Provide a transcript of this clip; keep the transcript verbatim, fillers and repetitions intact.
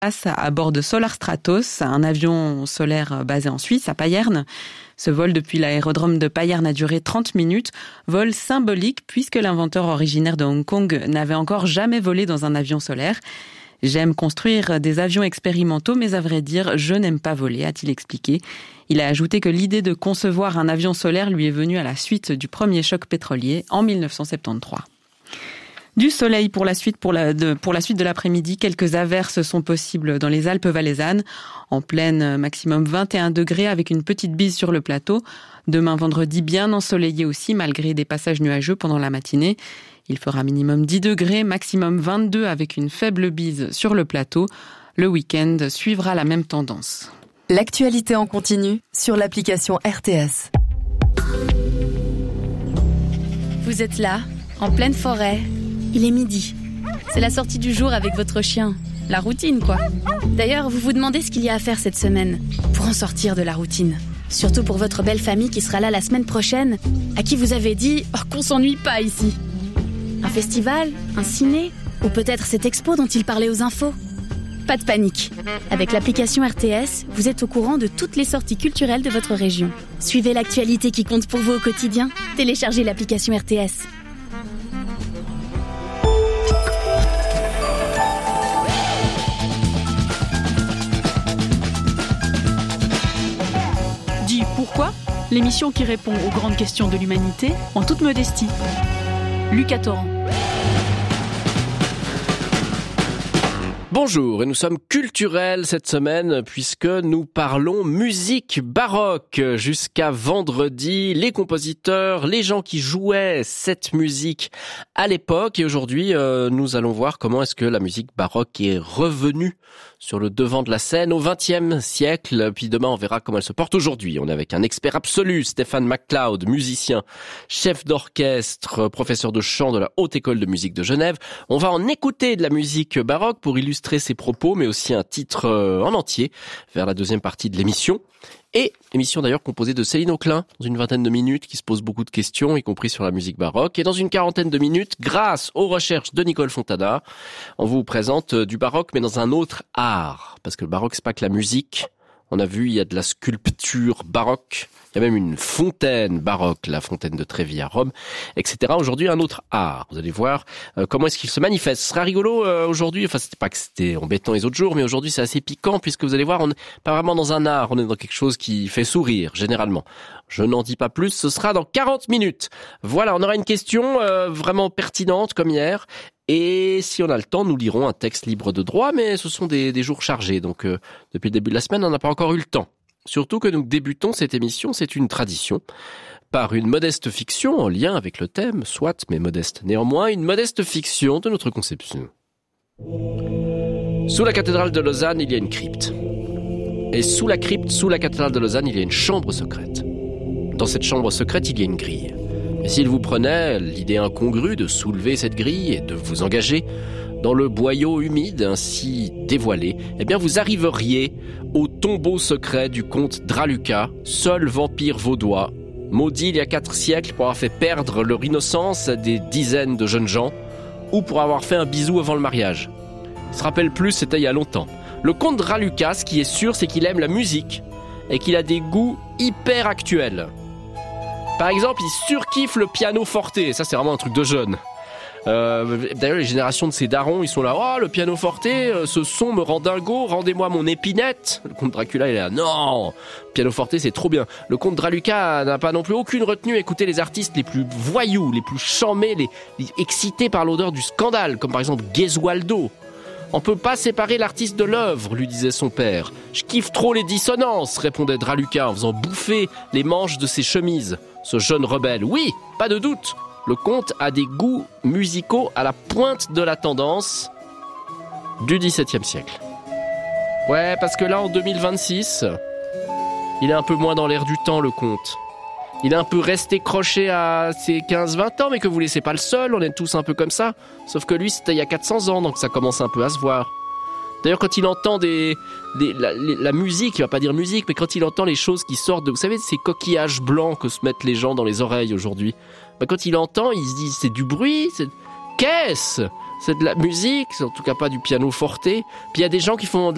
à bord de Solar Stratos, un avion solaire basé en Suisse, à Payerne. Ce vol depuis l'aérodrome de Payerne a duré trente minutes, vol symbolique puisque l'inventeur originaire de Hong Kong n'avait encore jamais volé dans un avion solaire. « J'aime construire des avions expérimentaux, mais à vrai dire, je n'aime pas voler », a-t-il expliqué. Il a ajouté que l'idée de concevoir un avion solaire lui est venue à la suite du premier choc pétrolier en dix-neuf cent soixante-treize. Du soleil pour la suite pour la de, pour la suite de l'après-midi, quelques averses sont possibles dans les Alpes valaisannes. En pleine, maximum vingt et un degrés avec une petite bise sur le plateau. Demain vendredi, bien ensoleillé aussi malgré des passages nuageux pendant la matinée. Il fera minimum dix degrés, maximum vingt-deux avec une faible bise sur le plateau. Le week-end suivra la même tendance. L'actualité en continu sur l'application R T S. Vous êtes là, en pleine forêt. Il est midi. C'est la sortie du jour avec votre chien. La routine, quoi. D'ailleurs, vous vous demandez ce qu'il y a à faire cette semaine pour en sortir de la routine. Surtout pour votre belle famille qui sera là la semaine prochaine, à qui vous avez dit oh, qu'on s'ennuie pas ici. Un festival, un ciné, ou peut-être cette expo dont il parlait aux infos. Pas de panique. Avec l'application R T S, vous êtes au courant de toutes les sorties culturelles de votre région. Suivez l'actualité qui compte pour vous au quotidien. Téléchargez l'application R T S. Dis pourquoi ? L'émission qui répond aux grandes questions de l'humanité en toute modestie. Lucas Torrent. Bonjour, et nous sommes culturels cette semaine puisque nous parlons musique baroque. Jusqu'à vendredi, les compositeurs, les gens qui jouaient cette musique à l'époque. Et aujourd'hui, euh, nous allons voir comment est-ce que la musique baroque est revenue sur le devant de la scène au vingtième siècle. Puis demain, on verra comment elle se porte aujourd'hui. On est avec un expert absolu, Stéphane MacLeod, musicien, chef d'orchestre, professeur de chant de la Haute École de musique de Genève. On va en écouter de la musique baroque pour illustrer ses propos, mais aussi un titre en entier vers la deuxième partie de l'émission. Et émission d'ailleurs composée de Céline Auclin, dans une vingtaine de minutes, qui se pose beaucoup de questions, y compris sur la musique baroque. Et dans une quarantaine de minutes, grâce aux recherches de Nicole Fontana, on vous présente du baroque, mais dans un autre art. Parce que le baroque, c'est pas que la musique. On a vu, il y a de la sculpture baroque. Il y a même une fontaine baroque, la fontaine de Trévi à Rome, et cetera. Aujourd'hui, un autre art. Vous allez voir euh, comment est-ce qu'il se manifeste. Ce sera rigolo euh, aujourd'hui. Enfin, c'était pas que c'était embêtant les autres jours, mais aujourd'hui, c'est assez piquant puisque vous allez voir, on n'est pas vraiment dans un art. On est dans quelque chose qui fait sourire, généralement. Je n'en dis pas plus. Ce sera dans quarante minutes. Voilà, on aura une question euh, vraiment pertinente comme hier. Et si on a le temps, nous lirons un texte libre de droit, mais ce sont des, des jours chargés. Donc, euh, depuis le début de la semaine, on n'a pas encore eu le temps. Surtout que nous débutons cette émission, c'est une tradition, par une modeste fiction en lien avec le thème, soit, mais modeste néanmoins, une modeste fiction de notre conception. Sous la cathédrale de Lausanne, il y a une crypte. Et sous la crypte, sous la cathédrale de Lausanne, il y a une chambre secrète. Dans cette chambre secrète, il y a une grille. Et s'il vous prenait l'idée incongrue de soulever cette grille et de vous engager dans le boyau humide ainsi dévoilé, eh bien vous arriveriez au tombeau secret du comte Draluca, seul vampire vaudois, maudit il y a quatre siècles pour avoir fait perdre leur innocence à des dizaines de jeunes gens, ou pour avoir fait un bisou avant le mariage. Il se rappelle plus, c'était il y a longtemps. Le comte Draluca, ce qui est sûr, c'est qu'il aime la musique et qu'il a des goûts hyper actuels. Par exemple, il surkiffe le piano forte, et ça c'est vraiment un truc de jeune. Euh, d'ailleurs, les générations de ces darons, ils sont là, oh, le piano forte, ce son me rend dingo, rendez-moi mon épinette. Le comte Dracula, il est là, non, piano forte, c'est trop bien. Le comte Draluca n'a pas non plus aucune retenue à écouter les artistes les plus voyous, les plus chamés, les, les excités par l'odeur du scandale, comme par exemple Gesualdo. On peut pas séparer l'artiste de l'œuvre, lui disait son père. Je kiffe trop les dissonances, répondait Draluca en faisant bouffer les manches de ses chemises. Ce jeune rebelle, oui, pas de doute. Le comte a des goûts musicaux à la pointe de la tendance du dix-septième siècle. Ouais, parce que là, en deux mille vingt-six, il est un peu moins dans l'air du temps, le comte. Il est un peu resté croché à ses quinze vingt ans, mais que vous laissez pas le seul, on est tous un peu comme ça. Sauf que lui, c'était il y a quatre cents ans, donc ça commence un peu à se voir. D'ailleurs, quand il entend des, des la, la musique, il va pas dire musique, mais quand il entend les choses qui sortent de, vous savez, ces coquillages blancs que se mettent les gens dans les oreilles aujourd'hui, bah, quand il entend, il se dit, c'est du bruit, c'est, qu'est-ce? C'est de la musique, c'est en tout cas pas du piano forte. Puis il y a des gens qui font de